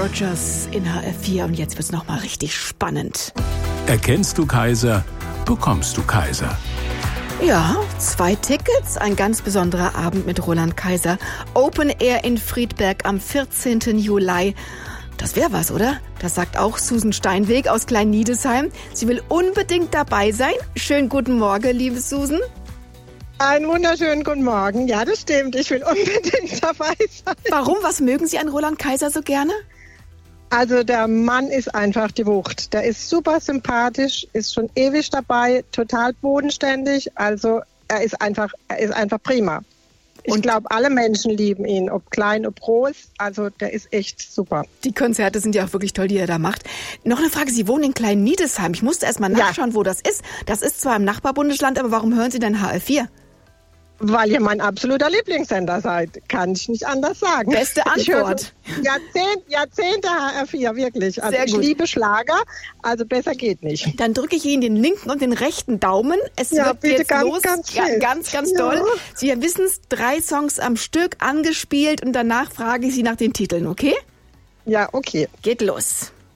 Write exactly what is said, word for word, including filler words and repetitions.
Rogers in H R vier und jetzt wird's nochmal richtig spannend. Erkennst du Kaiser, bekommst du Kaiser. Ja, zwei Tickets, ein ganz besonderer Abend mit Roland Kaiser. Open Air in Friedberg am vierzehnten Juli. Das wäre was, oder? Das sagt auch Susan Steinweg aus Klein-Niedesheim. Sie will unbedingt dabei sein. Schönen guten Morgen, liebe Susan. Einen wunderschönen guten Morgen. Ja, das stimmt. Ich will unbedingt dabei sein. Warum? Was mögen Sie an Roland Kaiser so gerne? Also der Mann ist einfach die Wucht. Der ist super sympathisch, ist schon ewig dabei, total bodenständig. Also er ist einfach, er ist einfach prima. Ich glaube, alle Menschen lieben ihn, ob klein, ob groß. Also der ist echt super. Die Konzerte sind ja auch wirklich toll, die er da macht. Noch eine Frage, Sie wohnen in Klein-Niedesheim. Ich musste erst mal nachschauen, ja. wo das ist. Das ist zwar im Nachbarbundesland, aber warum hören Sie denn H R vier? Weil ihr mein absoluter Lieblingssender seid. Kann ich nicht anders sagen. Beste Antwort. Jahrzehnt, Jahrzehnte H R vier, wirklich. Also Sehr ich gut. liebe Schlager, also besser geht nicht. Dann drücke ich Ihnen den linken und den rechten Daumen. Es ja, wird bitte jetzt ganz, los. Ganz, ja, ganz, ganz ja. toll. Sie wissen es, drei Songs am Stück angespielt und danach frage ich Sie nach den Titeln, okay? Ja, okay. Geht los.